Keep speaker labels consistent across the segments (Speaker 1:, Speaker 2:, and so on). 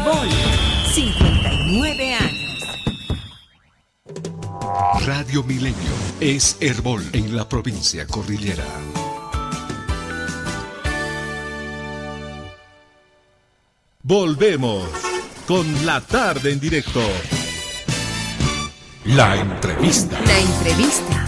Speaker 1: Herbol, 59 años.
Speaker 2: Radio Milenio es Herbol en la provincia cordillera.
Speaker 3: Volvemos con La Tarde en Directo.
Speaker 2: La entrevista.
Speaker 1: La entrevista.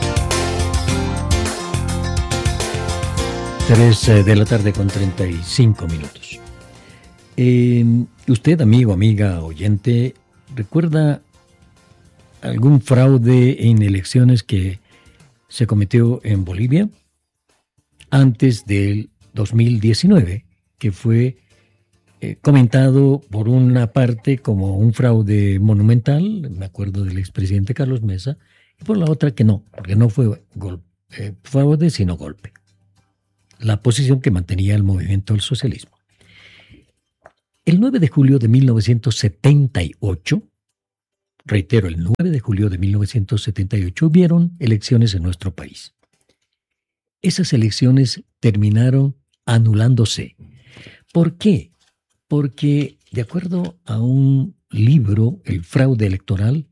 Speaker 4: 3 de la tarde con 35 minutos. Usted, amigo, amiga, oyente, ¿recuerda algún fraude en elecciones que se cometió en Bolivia antes del 2019, que fue comentado por una parte como un fraude monumental, me acuerdo del expresidente Carlos Mesa, y por la otra que no, porque no fue fraude, sino golpe? La posición que mantenía el movimiento del socialismo. El 9 de julio de 1978, reitero, el 9 de julio de 1978 hubieron elecciones en nuestro país. Esas elecciones terminaron anulándose. ¿Por qué? Porque, de acuerdo a un libro, El fraude electoral,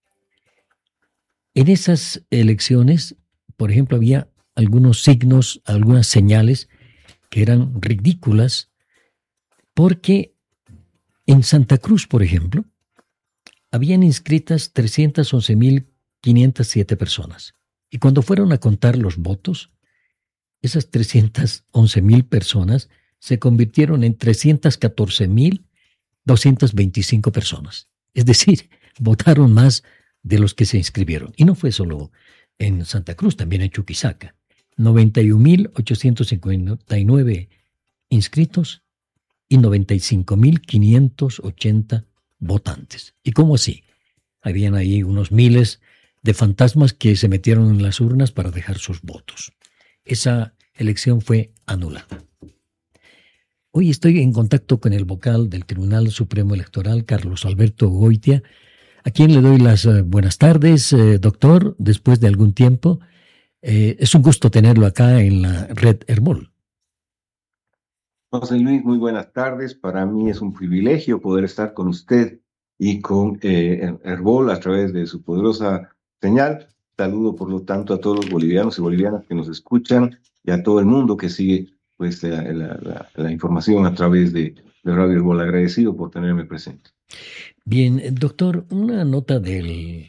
Speaker 4: en esas elecciones, por ejemplo, había algunos signos, algunas señales que eran ridículas, porque en Santa Cruz, por ejemplo, habían inscritas 311.507 personas. Y cuando fueron a contar los votos, esas 311.000 personas se convirtieron en 314.225 personas. Es decir, votaron más de los que se inscribieron. Y no fue solo en Santa Cruz, también en Chuquisaca. 91.859 inscritos y 95.580 votantes. ¿Y cómo así? Habían ahí unos miles de fantasmas que se metieron en las urnas para dejar sus votos. Esa elección fue anulada. Hoy estoy en contacto con el vocal del Tribunal Supremo Electoral, Carlos Alberto Goitia, a quien le doy las buenas tardes, doctor, después de algún tiempo. Es un gusto tenerlo acá en la red Herbol.
Speaker 5: José Luis, muy buenas tardes. Para mí es un privilegio poder estar con usted y con Herbol a través de su poderosa señal. Saludo, por lo tanto, a todos los bolivianos y bolivianas que nos escuchan y a todo el mundo que sigue pues, la información a través de Radio Herbol. Agradecido por tenerme presente.
Speaker 4: Bien, doctor, una nota del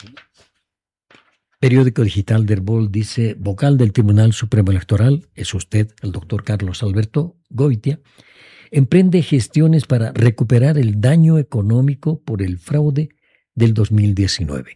Speaker 4: periódico digital de Herbol dice: vocal del Tribunal Supremo Electoral, es usted, el doctor Carlos Alberto Goitia, emprende gestiones para recuperar el daño económico por el fraude del 2019.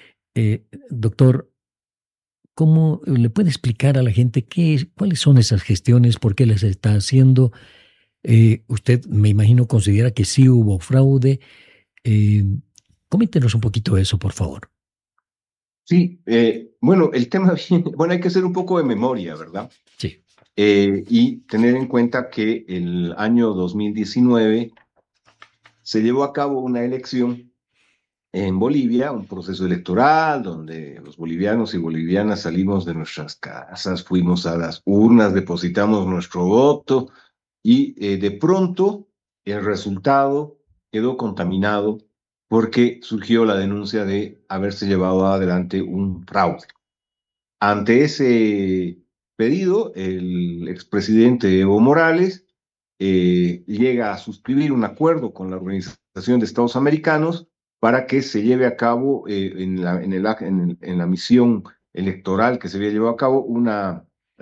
Speaker 4: Doctor, ¿cómo le puede explicar a la gente cuáles son esas gestiones, por qué las está haciendo? Usted, me imagino, considera que sí hubo fraude. Coméntenos un poquito eso, por favor.
Speaker 5: Sí, bueno, el tema, bueno, hay que hacer un poco de memoria, ¿verdad?
Speaker 4: Sí.
Speaker 5: Y tener en cuenta que el año 2019 se llevó a cabo una elección en Bolivia, un proceso electoral donde los bolivianos y bolivianas salimos de nuestras casas, fuimos a las urnas, depositamos nuestro voto y de pronto el resultado quedó contaminado porque surgió la denuncia de haberse llevado adelante un fraude. Ante ese pedido, el expresidente Evo Morales llega a suscribir un acuerdo con la Organización de Estados Americanos para que se lleve a cabo en la misión electoral que se había llevado a cabo una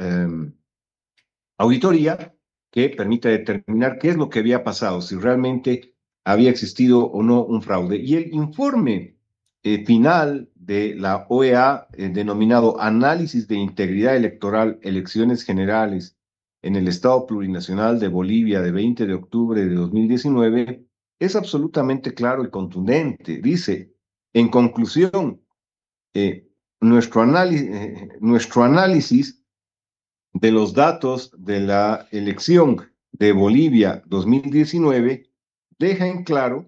Speaker 5: auditoría que permita determinar qué es lo que había pasado, si realmente había existido o no un fraude. Y el informe final de la OEA, denominado Análisis de Integridad Electoral, Elecciones Generales en el Estado Plurinacional de Bolivia, de 20 de octubre de 2019, es absolutamente claro y contundente. Dice, en conclusión, nuestro análisis de los datos de la elección de Bolivia 2019 deja en claro,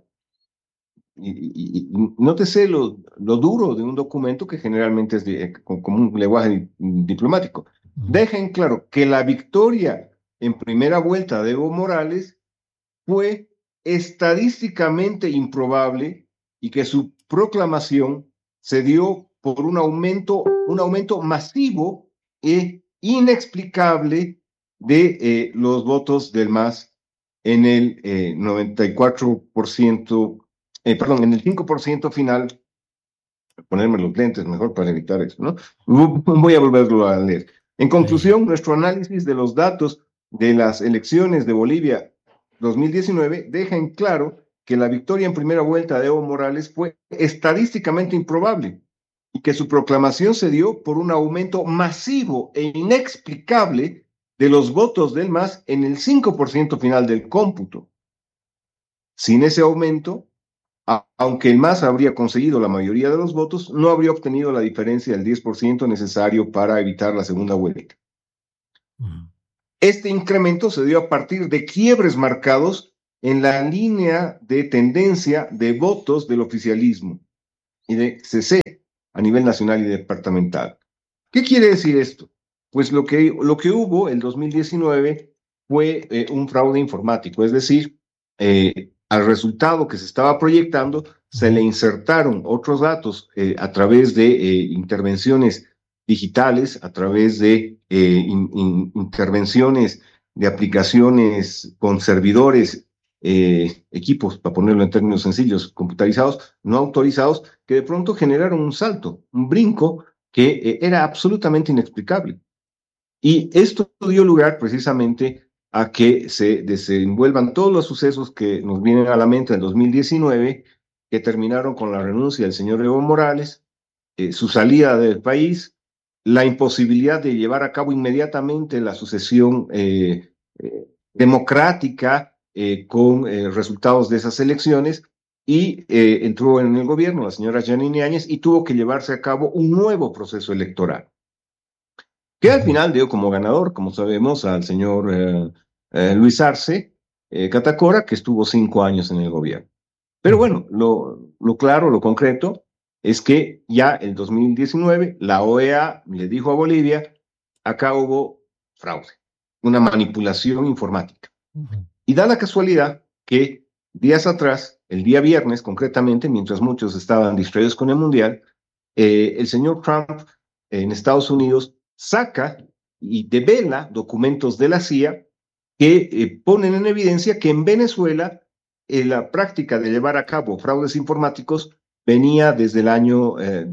Speaker 5: y nótese lo duro de un documento que generalmente es como un lenguaje diplomático, deja en claro que la victoria en primera vuelta de Evo Morales fue estadísticamente improbable y que su proclamación se dio por un aumento masivo e inexplicable de los votos del MAS en el 94%, en el 5% final. Ponerme los lentes mejor para evitar eso, ¿no? Voy a volverlo a leer. En conclusión, nuestro análisis de los datos de las elecciones de Bolivia 2019 deja en claro que la victoria en primera vuelta de Evo Morales fue estadísticamente improbable y que su proclamación se dio por un aumento masivo e inexplicable de los votos del MAS en el 5% final del cómputo. Sin ese aumento, aunque el MAS habría conseguido la mayoría de los votos, no habría obtenido la diferencia del 10% necesario para evitar la segunda vuelta. Este incremento se dio a partir de quiebres marcados en la línea de tendencia de votos del oficialismo y de CC a nivel nacional y departamental. ¿Qué quiere decir esto? Pues lo que hubo en 2019 fue un fraude informático, es decir, al resultado que se estaba proyectando se le insertaron otros datos a través de intervenciones digitales, a través de intervenciones de aplicaciones con servidores, equipos, para ponerlo en términos sencillos, computarizados, no autorizados, que de pronto generaron un salto, un brinco que era absolutamente inexplicable. Y esto dio lugar precisamente a que se desenvuelvan todos los sucesos que nos vienen a la mente en 2019, que terminaron con la renuncia del señor Evo Morales, su salida del país, la imposibilidad de llevar a cabo inmediatamente la sucesión democrática con resultados de esas elecciones, y entró en el gobierno la señora Yanine Áñez y tuvo que llevarse a cabo un nuevo proceso electoral, que al final dio como ganador, como sabemos, al señor Luis Arce Catacora, que estuvo 5 años en el gobierno. Pero bueno, lo claro, lo concreto, es que ya en 2019 la OEA le dijo a Bolivia, acá hubo fraude, una manipulación informática. Y da la casualidad que días atrás, el día viernes concretamente, mientras muchos estaban distraídos con el Mundial, el señor Trump en Estados Unidos saca y devela documentos de la CIA que ponen en evidencia que en Venezuela la práctica de llevar a cabo fraudes informáticos venía desde el año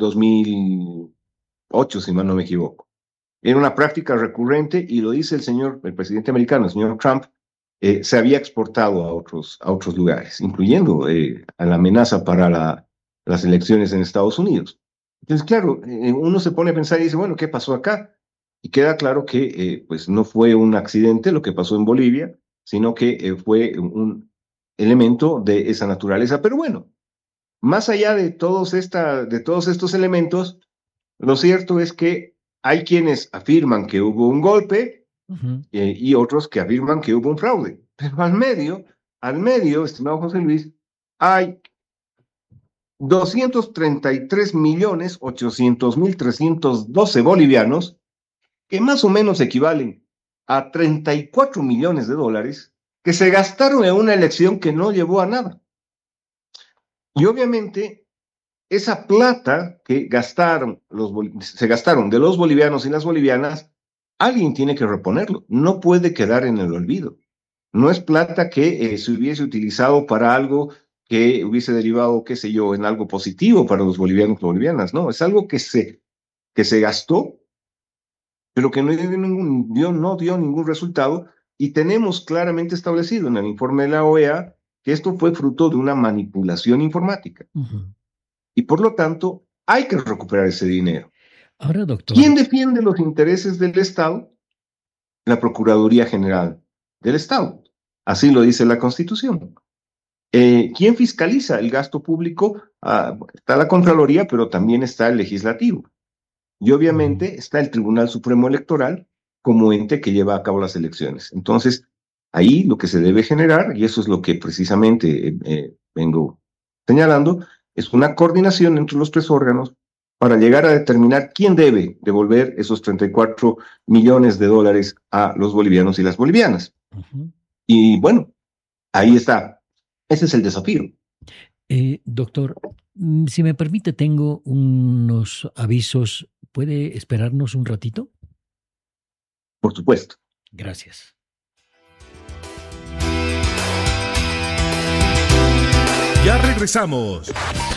Speaker 5: 2008, si mal no me equivoco. Era una práctica recurrente y lo dice el presidente americano, el señor Trump, se había exportado a otros lugares, incluyendo a la amenaza para las elecciones en Estados Unidos. Entonces, claro, uno se pone a pensar y dice, bueno, ¿qué pasó acá? Y queda claro que pues no fue un accidente lo que pasó en Bolivia, sino que fue un elemento de esa naturaleza. Pero bueno, más allá de todos estos elementos, lo cierto es que hay quienes afirman que hubo un golpe y otros que afirman que hubo un fraude. Pero al medio, estimado José Luis, hay 233.800.312 bolivianos que más o menos equivalen a 34 millones de dólares que se gastaron en una elección que no llevó a nada. Y obviamente esa plata que se gastaron de los bolivianos y las bolivianas, alguien tiene que reponerlo, no puede quedar en el olvido. No es plata que se hubiese utilizado para algo que hubiese derivado, qué sé yo, en algo positivo para los bolivianos y bolivianas, no, es algo que se gastó, pero que no dio ningún resultado, y tenemos claramente establecido en el informe de la OEA que esto fue fruto de una manipulación informática. Y por lo tanto, hay que recuperar ese dinero.
Speaker 4: Ahora, doctor,
Speaker 5: ¿quién defiende los intereses del Estado? La Procuraduría General del Estado. Así lo dice la Constitución. ¿Quién fiscaliza el gasto público? Está la Contraloría, pero también está el Legislativo. Y obviamente está el Tribunal Supremo Electoral como ente que lleva a cabo las elecciones. Entonces, ahí lo que se debe generar, y eso es lo que precisamente vengo señalando, es una coordinación entre los tres órganos para llegar a determinar quién debe devolver esos 34 millones de dólares a los bolivianos y las bolivianas. Y bueno, ahí está. Ese es el desafío.
Speaker 4: Doctor, si me permite, tengo unos avisos. ¿Puede esperarnos un ratito?
Speaker 5: Por supuesto.
Speaker 4: Gracias.
Speaker 3: Ya regresamos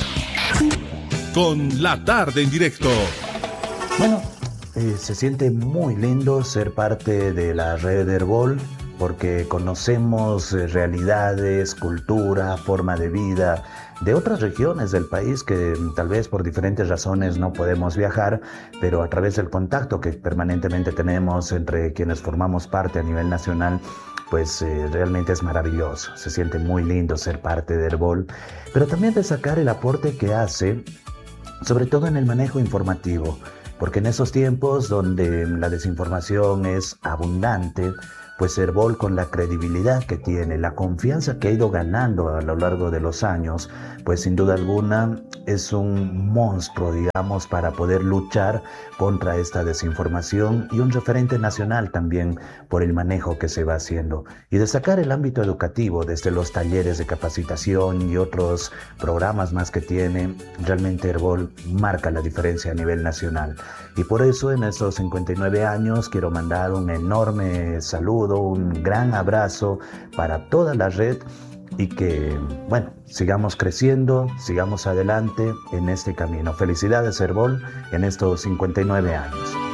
Speaker 3: con La Tarde en Directo.
Speaker 6: Bueno, se siente muy lindo ser parte de la red Herbol porque conocemos realidades, cultura, forma de vida de otras regiones del país que tal vez por diferentes razones no podemos viajar, pero a través del contacto que permanentemente tenemos entre quienes formamos parte a nivel nacional, pues realmente es maravilloso. Se siente muy lindo ser parte de Herbol, pero también destacar el aporte que hace, sobre todo en el manejo informativo, porque en esos tiempos donde la desinformación es abundante, pues Herbol, con la credibilidad que tiene, la confianza que ha ido ganando a lo largo de los años, pues sin duda alguna es un monstruo, digamos, para poder luchar contra esta desinformación y un referente nacional también por el manejo que se va haciendo. Y destacar el ámbito educativo desde los talleres de capacitación y otros programas más que tiene, realmente Herbol marca la diferencia a nivel nacional. Y por eso en estos 59 años quiero mandar un enorme saludo, un gran abrazo para toda la red y que, bueno, sigamos creciendo, sigamos adelante en este camino. Felicidades Herbol en estos 59 años.